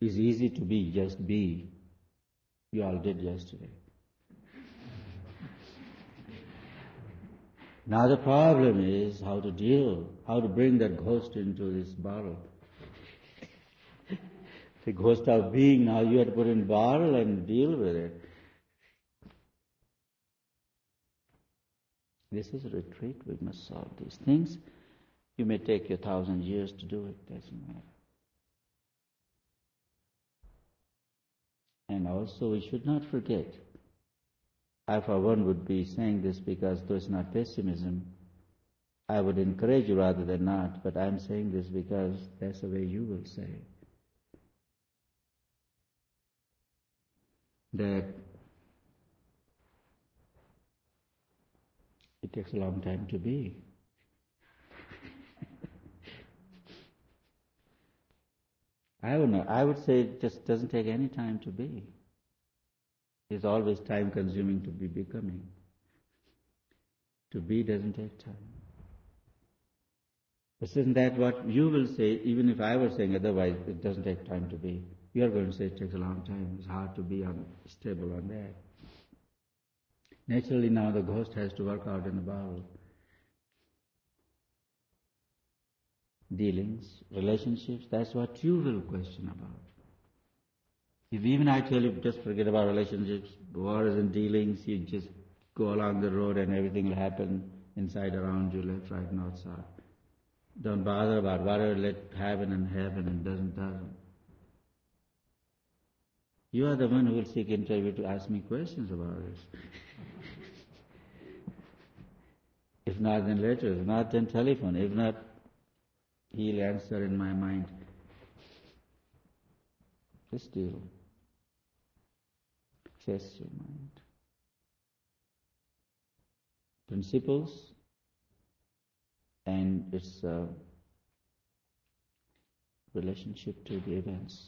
It's easy to be, just be. You all did yesterday. Now the problem is how to deal, how to bring that ghost into this bottle. The ghost of being, now you have to put in bottle and deal with it. This is a retreat, we must solve these things. You may take you 1,000 years to do it, doesn't matter. And also we should not forget, I for one would be saying this because though it's not pessimism, I would encourage you rather than not, but I'm saying this because that's the way you will say that it takes a long time to be. I would say it just doesn't take any time to be. It's always time consuming to be becoming. To be doesn't take time. But isn't that what you will say, even if I was saying otherwise, it doesn't take time to be. You are going to say it takes a long time. It's hard to be stable on that. Naturally now the ghost has to work out in the bottle. Dealings, relationships, that's what you will question about. If even I tell you just forget about relationships, wars and dealings, you just go along the road and everything will happen inside, around you, left, right, north, south. Don't bother about whatever, let happen and doesn't. You are the one who will seek interview to ask me questions about this. If not, then letters. If not, then telephone. If not, he'll answer in my mind. Just deal. Face your mind. Principles and its relationship to the events.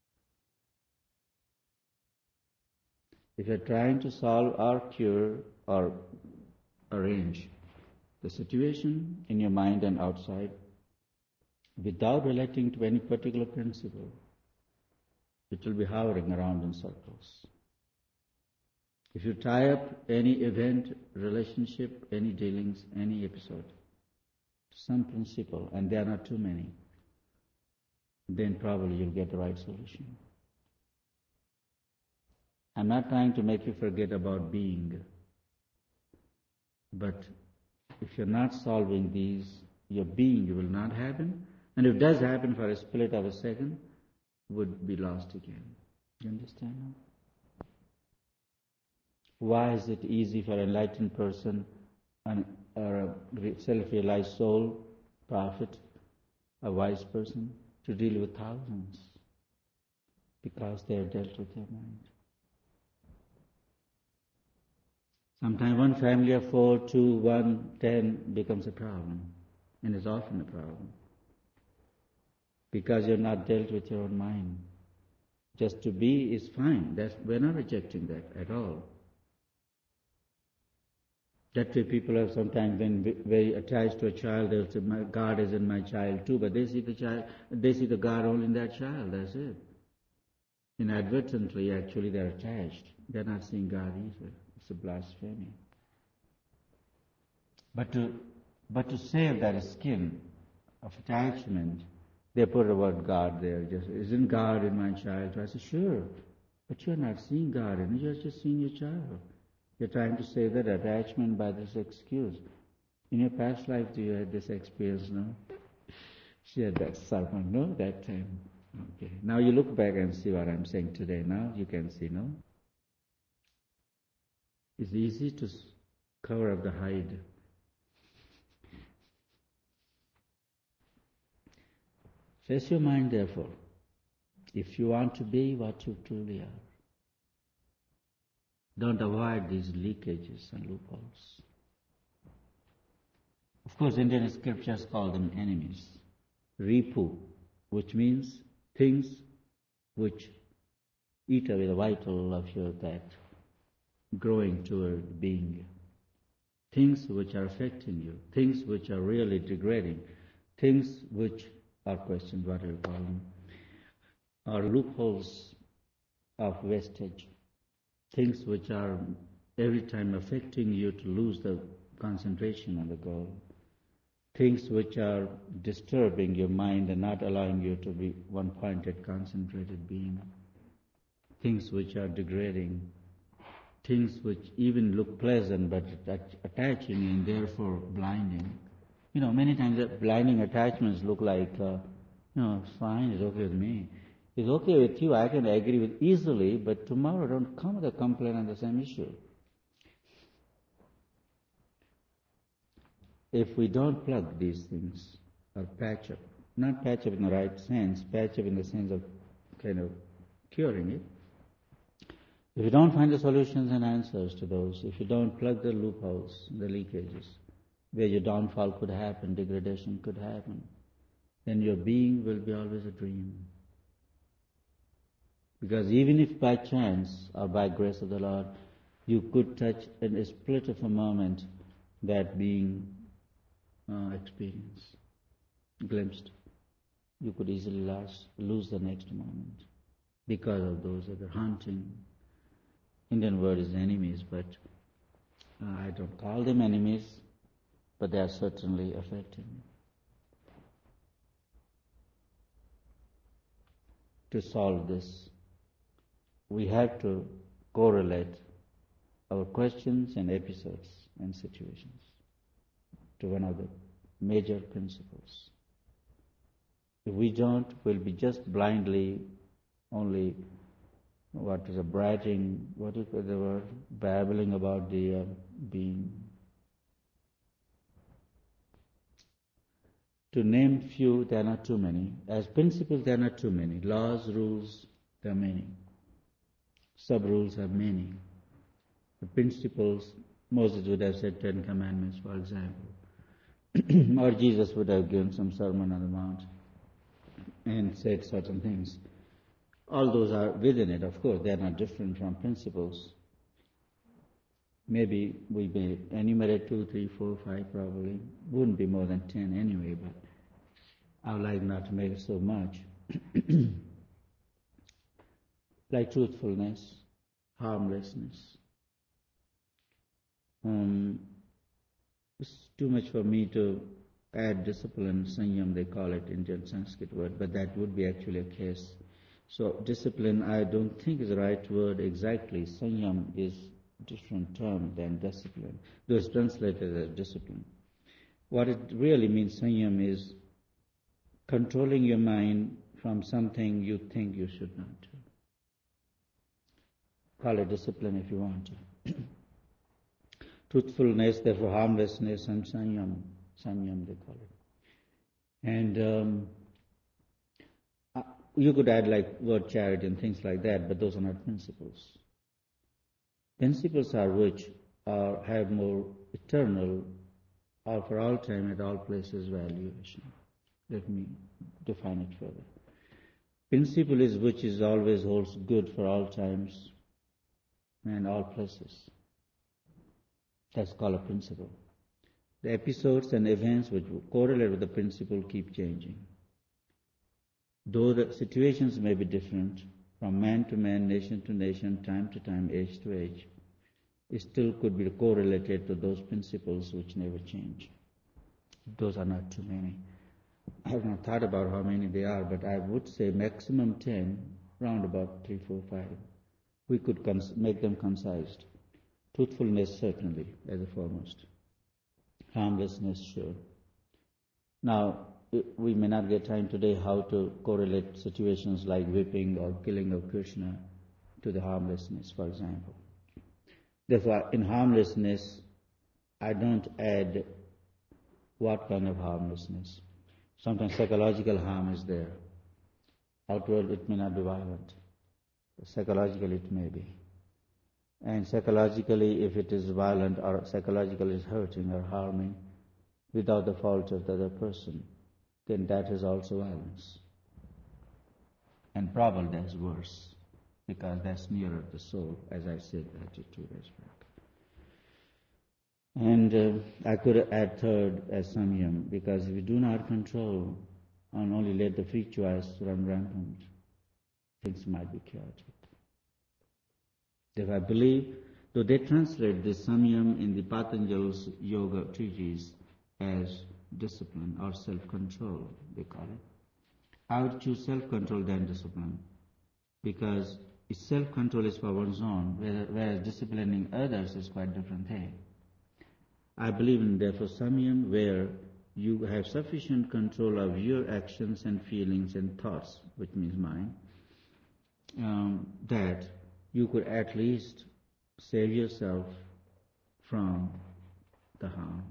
If you're trying to solve or cure or arrange the situation in your mind and outside without relating to any particular principle, it will be hovering around in circles. If you tie up any event, relationship, any dealings, any episode to some principle, and there are not too many, then probably you'll get the right solution. I'm not trying to make you forget about being, but if you're not solving these, your being will not happen, and if it does happen for a split of a second, would be lost again. You understand now? Why is it easy for an enlightened person or a self-realized soul, prophet, a wise person, to deal with thousands? Because they have dealt with their mind. Sometimes one family of 4, 2, 1, 10 becomes a problem, and is often a problem. Because you're not dealt with your own mind. Just to be is fine. We're not rejecting that at all. That way people have sometimes been very attached to a child. They'll say, my God is in my child too, but they see the God only in that child, that's it. Inadvertently, actually, they're attached. They're not seeing God either. It's a blasphemy. But to save that skin of attachment, they put the word God there. Just, isn't God in my child? I said, sure, but you're not seeing God in it. You're just seeing your child. You're trying to save that attachment by this excuse. In your past life, do you have this experience, no? She had that sermon, no, that time. Okay. Now you look back and see what I'm saying today. Now you can see, no? It's easy to cover up the hide. Face your mind, therefore, if you want to be what you truly are. Don't avoid these leakages and loopholes. Of course, Indian scriptures call them enemies. Ripu, which means things which eat away the vital of your that growing toward being. Things which are affecting you, things which are really degrading, things which are questioned, what do you call them? or loopholes of wastage, things which are every time affecting you to lose the concentration on the goal, things which are disturbing your mind and not allowing you to be one-pointed, concentrated being, things which are degrading, things which even look pleasant but attaching and therefore blinding. Many times the blinding attachments look like, it's fine, it's okay with me. It's okay with you, I can agree with easily, but tomorrow don't come with a complaint on the same issue. If we don't plug these things, or patch up, not patch up in the right sense, patch up in the sense of kind of curing it, if you don't find the solutions and answers to those, if you don't plug the loopholes, the leakages, where your downfall could happen, degradation could happen, then your being will be always a dream. Because even if by chance or by grace of the Lord, you could touch in a split of a moment that being experience, glimpsed, you could easily lose the next moment because of those other haunting. Indian word is enemies, but I don't call them enemies, but they are certainly affecting me. To solve this, we have to correlate our questions and episodes and situations to one of the major principles. If we don't, we'll be just blindly only babbling about the being. To name few, there are not too many. As principles, there are not too many. Laws, rules, there are many. Sub-rules are many. The principles, Moses would have said 10 Commandments, for example. Or Jesus would have given some sermon on the mount and said certain things. All those are within it, of course. They are not different from principles. Maybe we may enumerate 2, 3, 4, 5 probably. Wouldn't be more than 10 anyway, but I would like not to make it so much. Like truthfulness, harmlessness. It's too much for me to add discipline, sanyam they call it, Indian Sanskrit word, but that would be actually a case. So discipline I don't think is the right word exactly. Sanyam is a different term than discipline, though it's translated as discipline. What it really means, sanyam, is controlling your mind from something you think you should not do. Call it discipline if you want to. Truthfulness, therefore harmlessness, and sanyam they call it. And you could add like word charity and things like that, but those are not principles. Principles are which have more eternal or for all time at all places valuation. Let me define it further. Principle is which is always holds good for all times and all places. That's called a principle. The episodes and events which correlate with the principle keep changing. Though the situations may be different from man to man, nation to nation, time to time, age to age, it still could be correlated to those principles which never change. Those are not too many. I have not thought about how many they are, but I would say maximum 10, round about 3, 4, 5. We could make them concised. Truthfulness certainly as a foremost. Harmlessness, sure. Now, we may not get time today how to correlate situations like whipping or killing of Krishna to the harmlessness, for example. Therefore, in harmlessness, I don't add what kind of harmlessness. Sometimes psychological harm is there. Outward, it may not be violent. Psychologically, it may be. And psychologically, if it is violent or psychologically is hurting or harming without the fault of the other person, then that is also violence. And probably that's worse, because that's nearer the soul, as I said that 2 days back. And I could add third as samyam, because if we do not control and only let the free choice run rampant, things might be chaotic. If I believe, though they translate this samyam in the Patanjali's yoga treatise as discipline or self-control, they call it. I would choose self-control than discipline, because self-control is for one's own, whereas disciplining others is quite a different thing. I believe in, therefore, samyam, where you have sufficient control of your actions and feelings and thoughts, which means mind, that you could at least save yourself from the harm,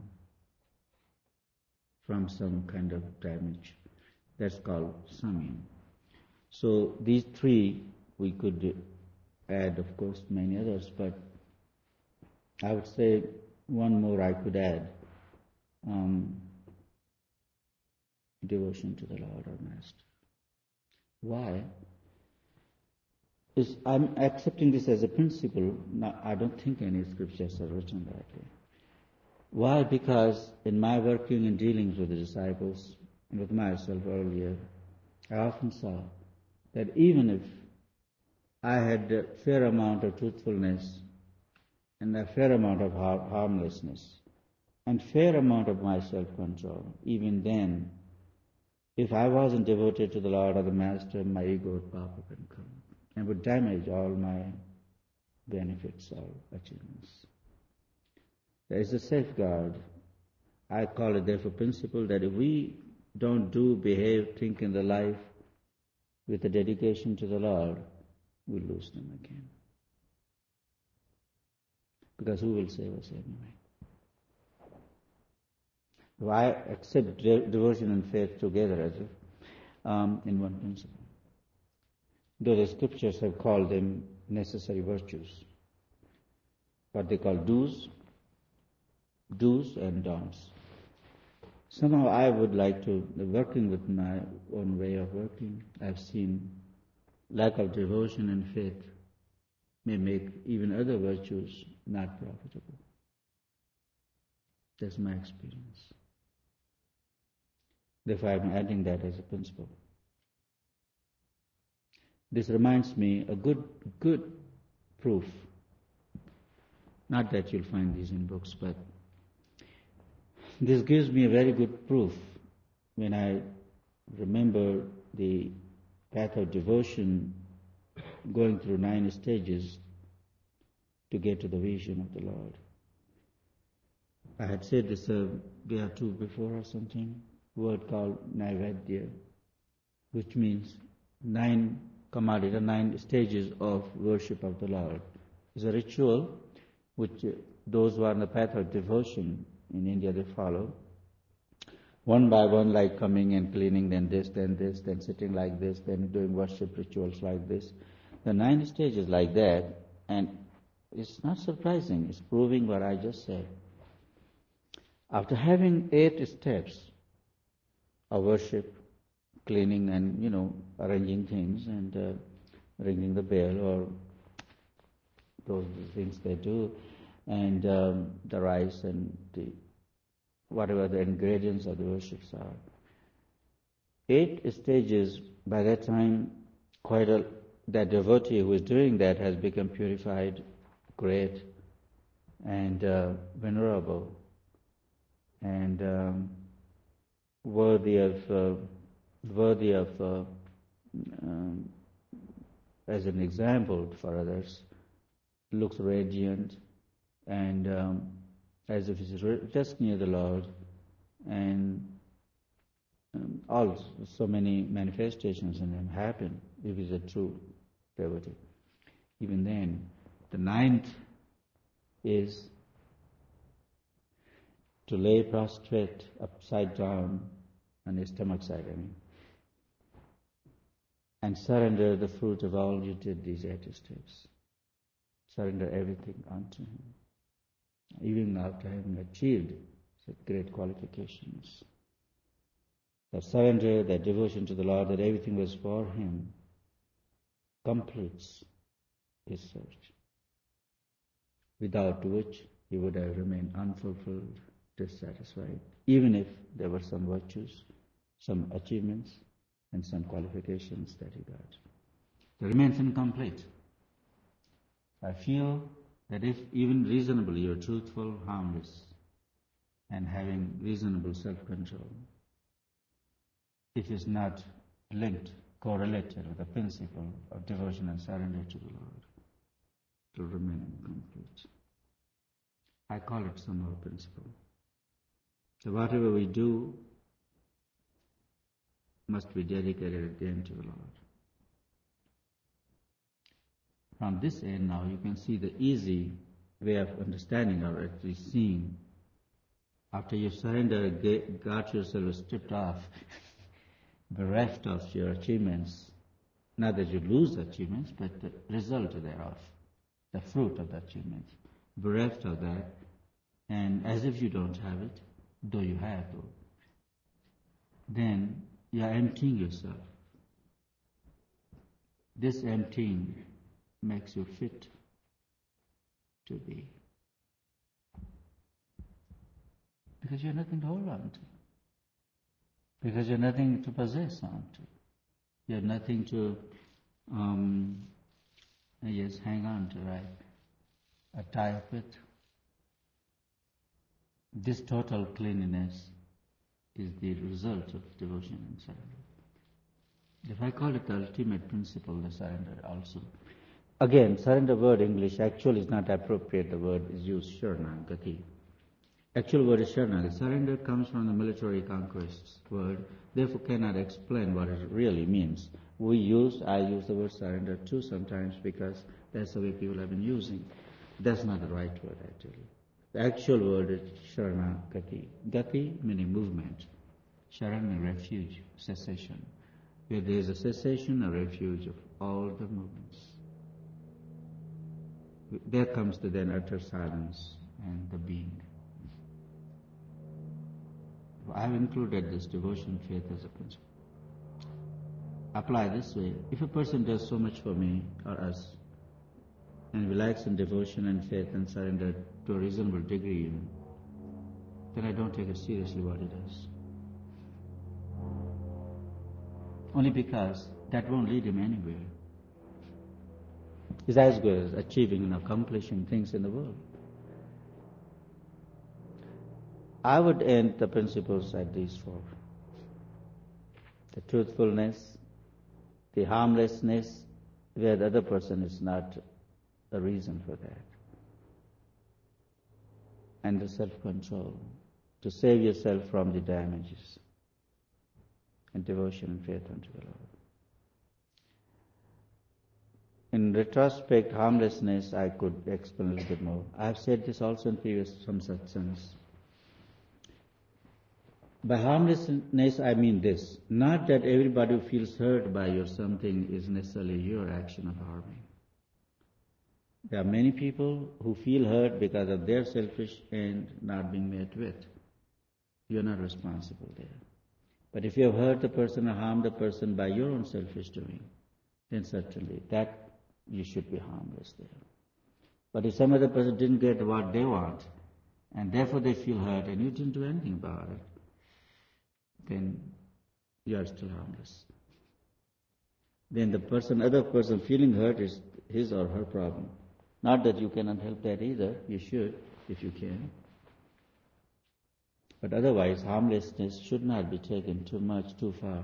from some kind of damage. That's called samyam. So these three we could add, of course, many others, but I would say one more I could add. Devotion to the Lord or Master. Why? I'm accepting this as a principle. Now, I don't think any scriptures are written that way. Why? Because in my working and dealings with the disciples and with myself earlier, I often saw that even if I had a fair amount of truthfulness and a fair amount of harmlessness and fair amount of my self-control, even then, if I wasn't devoted to the Lord or the Master, my ego would pop up and come and would damage all my benefits or achievements. There is a safeguard. I call it therefore principle that if we don't behave, think in the life with a dedication to the Lord, we'll lose them again. Because who will save us anyway? I accept devotion and faith together as if in one principle. Though the scriptures have called them necessary virtues, what they call do's and don'ts. Somehow I would like to, working with my own way of working, I've seen lack of devotion and faith may make even other virtues not profitable. That's my experience. Therefore, I'm adding that as a principle. This reminds me a good proof. Not that you'll find these in books, but this gives me a very good proof when I remember the path of devotion going through 9 stages to get to the vision of the Lord. I had said this day or two before or something, word called Naivedya, which means 9 commanded, 9 stages of worship of the Lord. It's a ritual which those who are on the path of devotion in India, they follow. One by one, like coming and cleaning, then this, then sitting like this, then doing worship rituals like this. The 9 stages like that, and it's not surprising, it's proving what I just said. After having 8 steps of worship, cleaning and, arranging things and ringing the bell or those things they do, and the rice and whatever the ingredients of the worships are. 8 stages, by that time, that devotee who is doing that has become purified, great, and venerable, and worthy of as an example for others, looks radiant, and as if he's just near the Lord, and so many manifestations in him happen if he's a true devotee. Even then, the 9th is to lay prostrate upside down on his stomach side, and surrender the fruit of all you did these 8 steps. Surrender everything unto him, even after having achieved such great qualifications. That surrender, that devotion to the Lord, that everything was for him, completes his search, without which he would have remained unfulfilled, dissatisfied, even if there were some virtues, some achievements, and some qualifications that he got. It remains incomplete. I feel that if even reasonably you're truthful, harmless, and having reasonable self-control, it is not linked, correlated with the principle of devotion and surrender to the Lord, to remain incomplete. I call it somehow principle. So whatever we do must be dedicated again to the Lord. From this end now you can see the easy way of understanding or actually seeing. After you surrender, got yourself stripped off, bereft of your achievements, not that you lose achievements, but the result thereof, the fruit of the achievement, bereft of that, and as if you don't have it, though you have, then you are emptying yourself. This emptying makes you fit to be. Because you have nothing to hold on to. Because you have nothing to possess on to. You have nothing to hang on to, right? A tie up with. This total cleanliness is the result of devotion and surrender. If I call it the ultimate principle, the surrender also. Again, surrender word English actually is not appropriate. The word is used Sharanagati. Actual word is Sharanagati. Surrender comes from the military conquest word, therefore cannot explain what it really means. I use the word surrender too sometimes because that's the way people have been using. That's not the right word actually. The actual word is Sharanagati. Gati meaning movement. Sharan meaning refuge, cessation. Where there is a cessation, a refuge of all the movements. There comes the then utter silence and the being. I have included this devotion, faith as a principle. Apply this way. If a person does so much for me or us, and we lacks in devotion and faith and surrender to a reasonable degree even, then I don't take it seriously what he does. Only because that won't lead him anywhere. It's as good as achieving and accomplishing things in the world. I would end the principles at these four. The truthfulness, the harmlessness, where the other person is not a reason for that. And the self-control, to save yourself from the damages. And devotion and faith unto the Lord. In retrospect, harmlessness, I could explain a little bit more. I have said this also in previous some satsangs. By harmlessness, I mean this. Not that everybody who feels hurt by your something is necessarily your action of harming. There are many people who feel hurt because of their selfish end not being met with. You are not responsible there. But if you have hurt the person or harmed the person by your own selfish doing, then certainly that you should be harmless there. But if some other person didn't get what they want, and therefore they feel hurt, and you didn't do anything about it, then you are still harmless. Then the other person feeling hurt is his or her problem. Not that you cannot help that either. You should, if you can. But otherwise, harmlessness should not be taken too much, too far.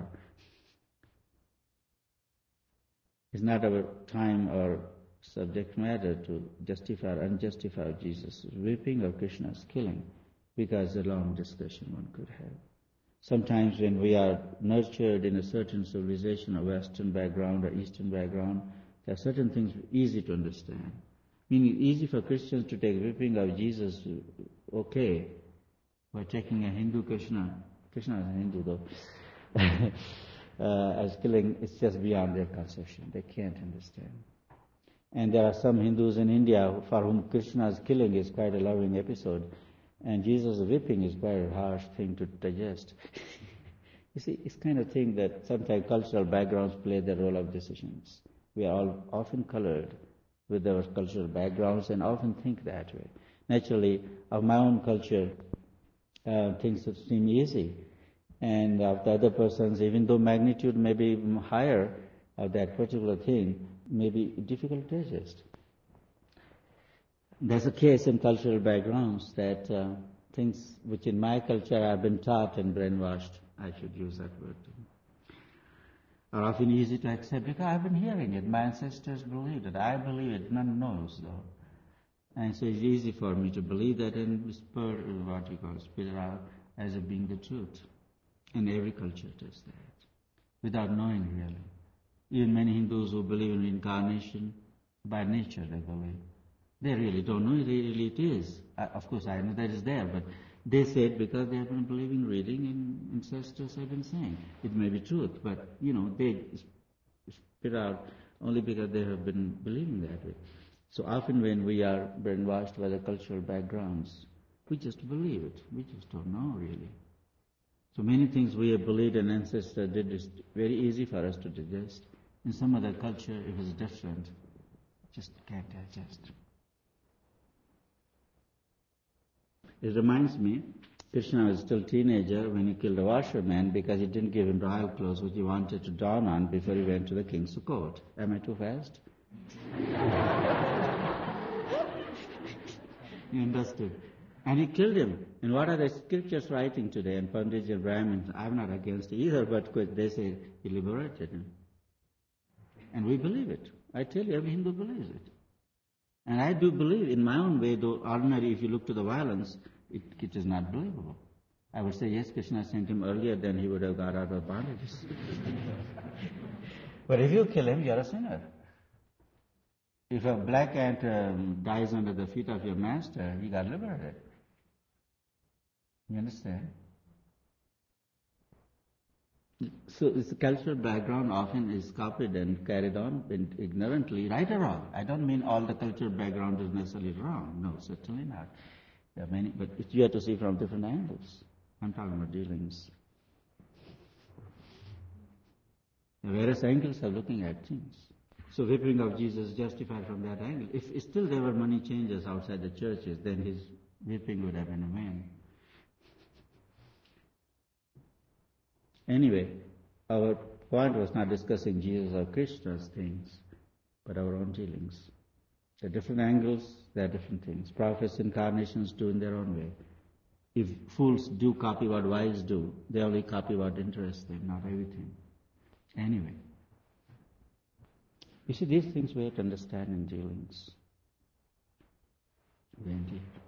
It's not our time or subject matter to justify or unjustify Jesus' whipping or Krishna's killing, because a long discussion one could have. Sometimes when we are nurtured in a certain civilization, a Western background or Eastern background, there are certain things easy to understand. Meaning easy for Christians to take whipping of Jesus, okay, by taking a Hindu Krishna is a Hindu though, as killing, it's just beyond their conception. They can't understand. And there are some Hindus in India for whom Krishna's killing is quite a loving episode, and Jesus' whipping is quite a harsh thing to digest. You see, it's kind of thing that sometimes cultural backgrounds play the role of decisions. We are all often colored with our cultural backgrounds and often think that way. Naturally, of my own culture, things that seem easy. And of the other person's, even though magnitude may be higher, of that particular thing may be difficult to digest. There's a case in cultural backgrounds that things which in my culture have been taught and brainwashed, I should use that word, are often easy to accept because I've been hearing it. My ancestors believed it. I believe it. None knows though. And so it's easy for me to believe that and spit it out as it being the truth. And every culture does that, without knowing really. Even many Hindus who believe in reincarnation, by nature they believe. They really don't know it, really it is. Of course I know that is there, but they say it because they have been believing, reading, and ancestors have been saying. It may be truth, but they spit out only because they have been believing that way. So often when we are brainwashed by the cultural backgrounds, we just believe it. We just don't know really. So many things we have believed an ancestor did is very easy for us to digest. In some other culture, if it's different, just can't digest. It reminds me, Krishna was still a teenager when he killed a washerman because he didn't give him royal clothes which he wanted to don on before he went to the king's court. Am I too fast? You understood? And he killed him. And what are the scriptures writing today? And Pandits and Brahmins, I'm not against it either, but they say he liberated him. And we believe it. I tell you, every Hindu believes it. And I do believe in my own way, though ordinary, if you look to the violence, it is not believable. I would say, yes, Krishna sent him earlier, then he would have got out of bondages. But if you kill him, you're a sinner. If a black ant dies under the feet of your master, he got liberated. You understand? So this cultural background often is copied and carried on ignorantly, right or wrong. I don't mean all the cultural background is necessarily wrong. No, certainly not. There are many, but you have to see from different angles. I'm talking about dealings. There are various angles of looking at things. So whipping of Jesus is justified from that angle. If still there were money changers outside the churches, then his whipping would have been a vain. Anyway, our point was not discussing Jesus or Krishna's things, but our own dealings. There are different angles, there are different things. Prophets, incarnations do in their own way. If fools do copy what wise do, they only copy what interests them, not everything. Anyway. You see, these things we have to understand in dealings. Indeed.